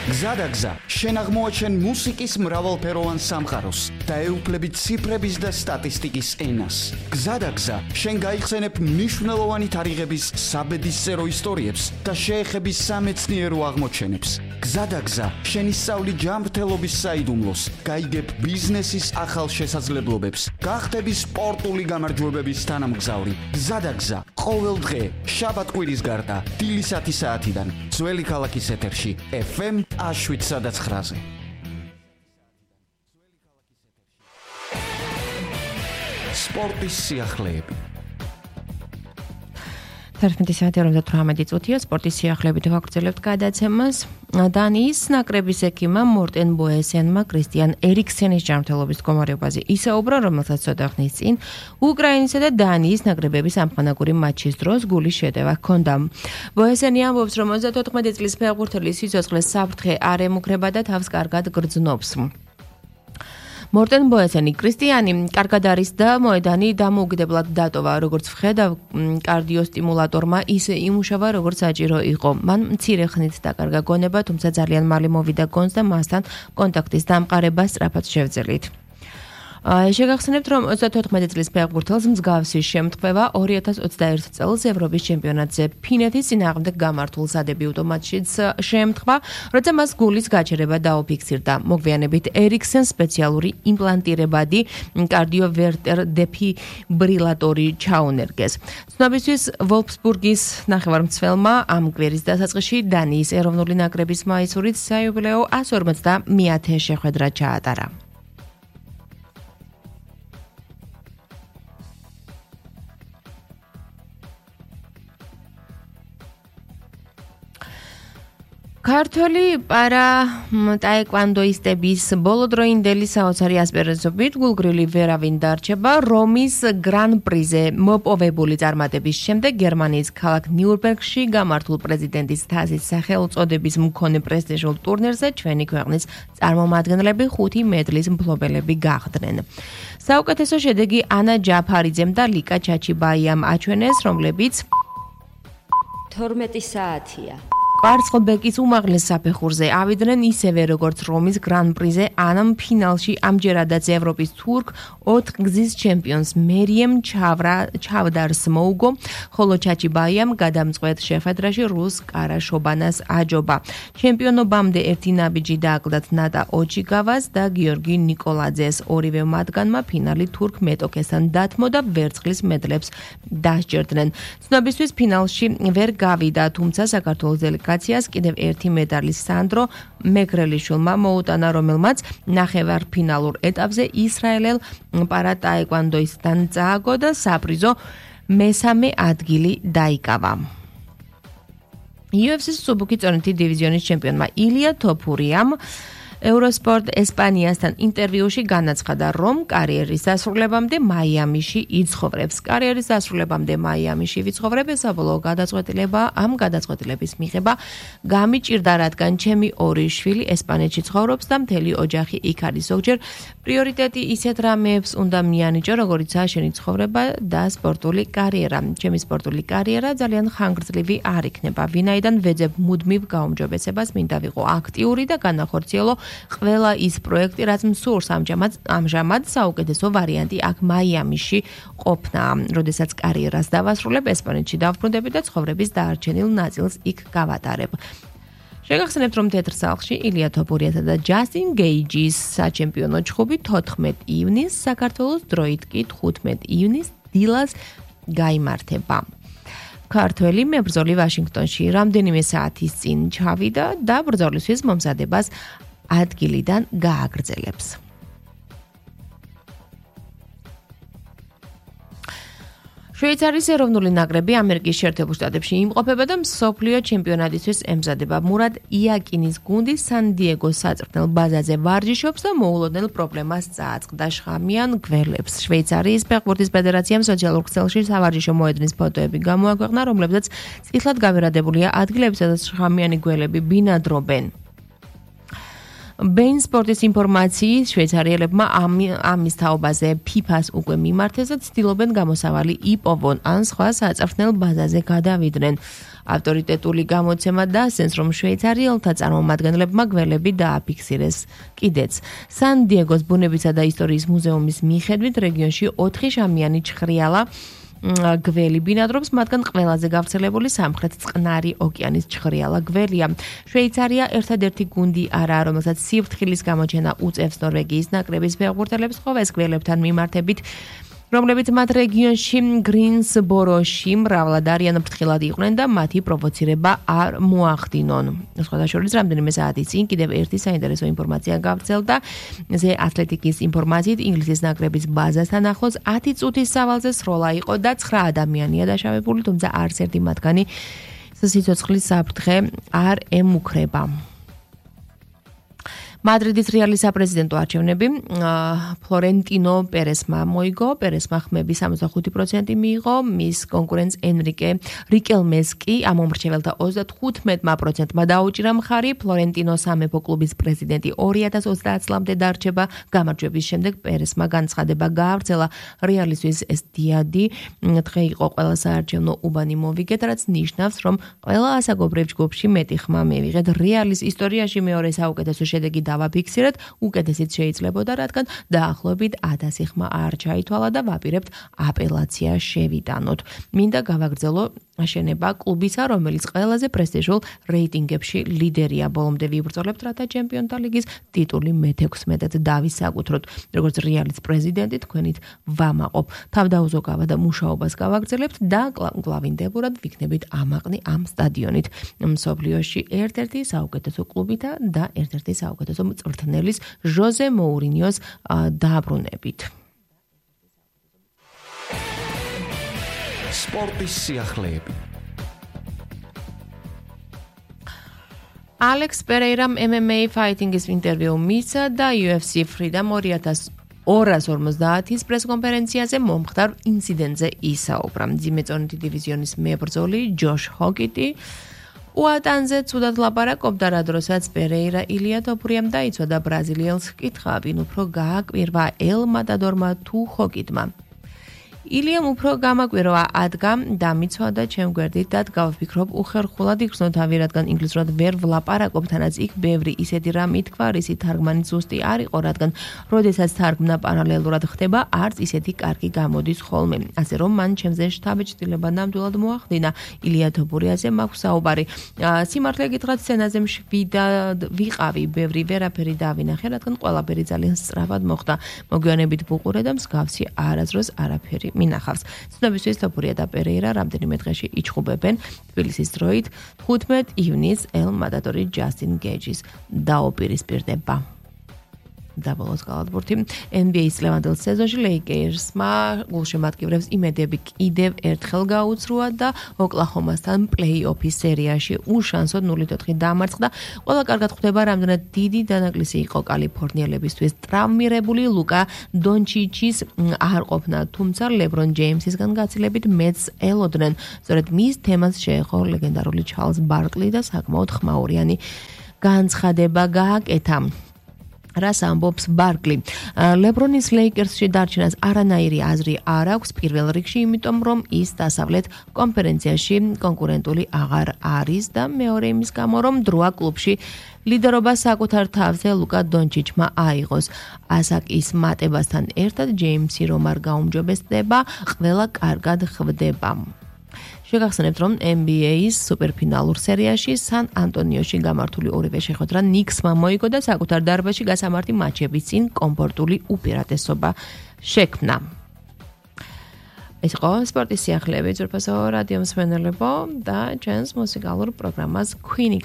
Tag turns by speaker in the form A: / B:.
A: გზადაგზა, შენ აღმოაჩენ მუსიკის მრავალფეროვან სამყაროს და ეუფლებით ციფრების და სტატისტიკის ენას. გზადაგზა, შენ გაიხსენებ მნიშვნელოვანი თარიღების საბედისწერო ისტორიებს და შეეხები სამეცნიერო აღმოჩენებს. გზადაგზა, შენ ისწავლი ჯანმრთელობის საიდუმლოს, გაიგებ ბიზნესის ახალ შესაძლებლობებს, გახდები სპორტული გამარჯვებების თანამგზავრი. გზადაგზა, ყოველ დღე, შაბათ-კვირის გარდა, დილის 10 საათიდან, ძველი ქალაქის ეთერში, FM 7-9-ზე. სპორტის სიახლეები.
B: 11:18 წუთია სპორტის სიახლეებით ვაგრძელებთ გადაცემას. დანიის ნაკრების ექიმმა მორტენ ბოესენმა კრისტიან ერიქსენის ჯანმრთელობის მდგომარეობაზე ისაუბრა, რომელსაც ცოტა ხნის წინ უკრაინისა და დანიის ნაკრებების ამხანაგური მატჩის დროს გულის შეტევა ჰქონდა. ბოესენი ამბობს, რომ 34 წლის ფეხბურთელის სიცოცხლეს საფრთხე არ ემუქრება და თავს კარგად გრძნობს. მორტენ ბოესენი კრისტიანი კარგად არის და მოედანი დამოუკიდებლად დატოვა, როგორც ვხედავ კარდიოსტიმულატორმა ისე იმუშავა, როგორც საჭირო იყო. მან მცირე ხნით დაკარგა გონება, თუმცა ძალიან მალე მოვიდა გონს და მასთან კონტაქტის დამყარება სწრაფად შევძელით. შეგახსენებთ, რომ 34 წლის ფეხბურთელს მსგავსი შემთხვევა 2021 წელს ევროპის ჩემპიონატზე ფინეთის წინააღმდეგ გამართულ სადებიუტო მატჩშიც შეემთხვა, როცა მას გულის გაჩერება დაუფიქსირდა. მოგვიანებით ერიქსენს სპეციალური იმპლანტირებადი კარდიოვერტერ დეფიბრილატორი ჩაუნერგეს. ცნობისთვის ვოლფსბურგის ნახევარმცველმა ამ კვირის დასაწყისში დანიის ეროვნული ნაკრების მაისურით საიუბილეო 150 შეხვედრა ჩაატარა. ქართველი პარა-ტაეკვანდოისტების ბოლოდროინდელი საოცარი ასპარეზობით გულგრილი ვერავინ დარჩება. რომის გრან-პრიზე მოპოვებული წარმატების შემდეგ გერმანიის ქალაქ ნიურნბერგში გამართულ პრეზიდენტის თასის სახელწოდების მქონე პრესტიჟულ ტურნირზე ჩვენი ქვეყნის წარმომადგენლები 5 მედლის მფლობელები გახდნენ. საუკეთესო შედეგი ანა ჯაფარიძემ და ლიკა ჩაჩიბაიამ აჩვენეს, რომლებიც
C: 12 საათია.
B: კვარცხლბეკის უმაღლეს საფეხურზე ავიდნენ ისევე როგორც რომის გრან-პრიზე ანამ ფინალში ამჯერადაც ევროპის თურქ 4 გზის ჩემპიონს მერიემ ჩავდარს მოუგო, ხოლო ჩაჩიბაიამ გადამწყვეტ შეხვედრაში რუს კარაშობანას აჯობა. ჩემპიონობამდე ერთი ნაბიჯი დააკლდათ ნატა ოჩიგავას და გიორგი ნიკოლაძეს. ორივე მათგანმა ფინალი თურქ მეტოქესთან დათმო და ვერცხლის მედლებს დასჯერდნენ. ცნობისთვის ფინალში ვერ გავიდა, თუმცა საქართველოს დელეგაციას კიდევ ერთი მედალი სანდრო მეგრელიშვილმა მოუტანა, რომელმაც ნახევარფინალურ ეტაპზე ისრაელელ პარა-ტაეკვანდოისტთან წააგო და საპრიზო მესამე ადგილი დაიკავა. UFC-ის მსუბუქი წონითი დივიზიონის ჩემპიონმა ილია თოფურიამ ევროსპორტ ესპანიასთან ინტერვიუში განაცხადა, რომ კარიერის დასრულებამდე მაიამიში იცხოვრებს. კარიერის დასრულებამდე მაიამიში ვიცხოვრებ, საბოლოო გადაწყვეტილება ამ გადაწყვეტილების მიღება გამიჭირდა, რადგან ჩემი ორი შვილი ესპანეთში ცხოვრობს და მთელი ოჯახი იქ არის. ზოგჯერ პრიორიტეტი ისეთ რამეებს უნდა მიანიჭო, როგორიცაა შენი ცხოვრება და სპორტული კარიერა. ჩემი სპორტული კარიერა ძალიან ხანგრძლივი არ იქნება, ვინაიდან ვეძებ მუდმივ გაუმჯობესებას, მინდა ვიყო აქტიური და განახორციელო ყველა ის პროექტი, რაც მსურს. ამჟამად საუკეთესო ვარიანტი აქ მაიამიში ყოფნა. როდესაც კარიერას დავასრულებ, ესპანეთში დავბრუნდები და ცხოვრების დაარჩენილ ნაწილს იქ გავატარებ. შეგახსენებთ, რომ თეთრ სახლში ილია თოფურიასა და ჯასტინ გეიჯის საჩემპიონო ჩხუბი 14 ივნისს, საქართველოს დროით კი 15 ივნისს დილას გაიმართება. ქართველი მებრძოლი ვაშინგტონში რამდენიმე საათის წინ ჩავიდა და ბრძოლისთვის მომზადებას ადგილიდან გააგრძელებს. შვეიცარიის ეროვნული ნაკრები ამერიკის შეერთებულ შტატებში იმყოფება და მსოფლიო ჩემპიონატისთვის ემზადება. მურად იაკინის გუნდი სან-დიეგოს საწვრთნელ ბაზაზე ვარჯიშობს და მოულოდნელ პრობლემას წააწყდა შხამიან გველებს. შვეიცარიის ფეხბურთის ფედერაციამ სოციალურ ქსელში სავარჯიშო მოედნის ფოტოები გამოაქვეყნა, რომლებზეც წითლად გავერადებულია ადგილები, სადაც შხამიანი გველები ბინადრობენ. Bein Sportis ინფორმაციით შვეიცარიელებმა ამის თაობაზე FIFA-ს უკვე მიმართეს და ცდილობენ გამოსავალი იპოვონ ან სხვა საწვრთნელ ბაზაზე გადავიდნენ. ავტორიტეტული გამოცემა დასცენს, რომ შვეიცარიელთა წარმომადგენლებმა გველები დააფიქსირეს კიდეც. სან-დიეგოს ბუნებისა და ისტორიის მუზეუმის მიხედვით რეგიონში 4 შამიანი ჩხრიალა გველი ბინადრობს, მათგან ყველაზე გავრცელებული სამხრეთ წყნარი ოკეანის ჩხრიალა გველია. შვეიცარია ერთადერთი გუნდი არაა, რომელსაც სიფრთხილის გამოჩენა უწევს ნორვეგიის ნაკრების ფეხბურთელებს ხოვეს გველებთან მიმართებით, რომლებიც მათ რეგიონში გრინსბოროში მრავლად არიან ფრთხილად იყვნენ და მათი პროვოცირება არ მოახდინონ. სხვადასხვა რამდენიმე საათის წინ კიდევ ერთი საინტერესო ინფორმაცია გავრცელდა. ზე ათლეტიკის ინფორმაციით ინგლისის ნაკრების ბაზასთან ახლოს 10 წუთის სავალზე სროლა იყო და 9 ადამიანია დაშავებული, თუმცა არც ერთი მათგანი სიცოცხლის საფრთხე არ ემუქრება. მადრიდის რეალის საპრეზიდენტო არჩევნები ფლორენტინო პერესმა მოიგო, პერესმა ხმები 65% მიიღო, მის კონკურენტს ენრიკე რიკელმეს კი ამომრჩეველთა 35%-მა დაუჭირა მხარი. ფლორენტინო სამეფო კლუბის პრეზიდენტი 2030 წლამდე დარჩება. გამარჯვების შემდეგ პერესმა განცხადება გაავრცელა, რეალისთვის ეს დიადი დღე იყო ყველა საარჩევნო უბანი მოვიგეთ, რაც ნიშნავს, რომ ყველა ასაგობრივ ჯგუფში მეტი ხმა მივიღეთ. რეალის ისტორიაში მეორე საუკეთესო შედეგი დავაფიქსირეთ, უკეთესიც შეიძლებოდა, რადგან დაახლოებით 1000 ხმა არ ჩაითვალა და ვაპირებთ აპელაცია შევიტანოთ. მინდა გავაგრძელო შენება კლუბისა, რომელიც ყველაზე პრესტიჟულ რეიტინგებში ლიდერია. ბოლომდე ვიბრძოლებთ, რათა ჩემპიონთა ლიგის ტიტული მე-16-ად დავისაკუთროთ. როგორც რეალის პრეზიდენტი თქვენით ვამაყობ. თავდაუზოგავა და მუშაობას გავაგრძელებთ და გლავინდებურად ვიქნებით ამაყნი ამ სტადიონით. მსოფლიოში ერთ-ერთი საუკეთესო კლუბითა და ერთ-ერთი საუკეთესო მწვრთნელის ჟოზე მოურინიოს დაბრუნებით.
A: სპორტის სიახლეები.
B: ალექს პერეირამ MMA ფაითინგის ინტერვიუ მისცა და UFC Freedom 250-ის პრესკონფერენციაზე მომხდარ ინციდენტზე ისაუბრა. მძიმე წონითი დივიზიონის მებრძოლი ჯოშ ჰოკიტი უატანზე ცუდად ლაპარაკობდა, რა დროსაც პერეირა ილია ტოპურიამ დაიცვა და ბრაზილიელს ჰკითხა, ვინ უფრო გააკვირვა ელ მატადორმა თუ ჰოკიტმა. ილიამ უფრო გამაკვირვა ადგა და მიცვადა ჩემ გვერდით და გავფიქრობ უხერხულად იქნო თავი, რადგან ინგლისურად ვერ ვლაპარაკობ, თანაც იქ ბევრი ისეთი რამ ითქვა, რისი თარგმანი ზუსტი არ იყო, რადგან როდესაც თარგმნა პარალელურად ხდება, არც ისეთი კარგი გამოდის ხოლმე. ასე რომ მან ჩემზე შთაბეჭდილება ნამდვილად მოახდინა. ილია ტოპურიაზე მაქვს საუბარი. სიმართლე გითხრათ, სცენაზე მშვიდად ვიყავი, ბევრი ვერაფერი დავინახე, რადგან ყველაფერი ძალიან სწრაფად მოხდა. მოგვიანებით ვუყურე და მსგავსი არასდროს არაფერი მინახავს. ცნობისთვის ტოპურია და პერეირა რამდენიმე დღეში იჩხუბებენ თბილისის დროით 15 ივნისს ელ მატადორი ჯასტინ გეიჯის დაუპირისპირდება. დაბოლოს კალათბურთი NBA-ის ლევანდელ სეზონში ლეიკერსმა გულშემატკივრებს იმედები კიდევ ერთხელ გაუცრუა და ოკლაჰომასთან პლეი-ოფის სერიაში უშანსოდ 0-4 დამარცხდა. ყველა კარგად ხვდება, რამდენად დიდი დანაკლისი იყო კალიფორნიელებისთვის ტრავმირებული ლუკა დონჩიჩის არ ყოფნა, თუმცა ლებრონ ჯეიმსისგან გაცილებით მეც ელოდნენ. სწორედ მის თემას შეეხო ლეგენდარული ჩარლზ ბარკლი და საკმაოდ ხმაურიანი განცხადება გააკეთა. რას ამბობს ბარკლი? ლებრონის ლეიკერსში დარჩენას არანაირი აზრი არ აქვს პირველ რიგში, იმიტომ რომ ის დასავლეთ კონფერენციაში კონკურენტული აღარ არის და მეორე იმის გამო, რომ დროა კლუბში ლიდერობა საკუთარ თავზე ლუკა დონჩიჩმა აიღოს. ასაკის მატებასთან ერთად ჯეიმსი რომ არ გაუმჯობესდება, ყველა კარგად ხვდება. შეგახსენებთ, რომ NBA-ის სუპერფინალურ სერიაში სან ანტონიოში გამართული ორივე შეხვედრა ნიქსმა მოიგო და საკუთარ დარბაზში გასამართი მატჩების წინ კომფორტული უპირატესობა შექმნა. ეს იყო სპორტის სიახლეები, ძვირფასო რადიო მსმენელებო და ჩვენს მუსიკალურ პროგრამას Queen